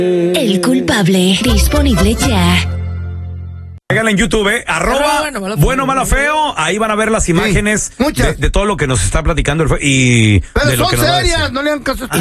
El culpable, disponible ya. Háganla en YouTube, bueno, malo, feo. Ahí van a ver las imágenes de todo lo que nos está platicando y Pero de lo son que nos va a decir. serias, no le hagan caso a